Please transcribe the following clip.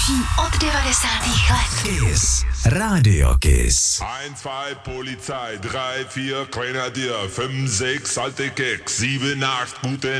nejlepší od 90. let. Kiss. Radio Kiss. 1, 2, Polizei, 3, 4, Grenadier, 5, 6, alte Keks, 7, 8, gute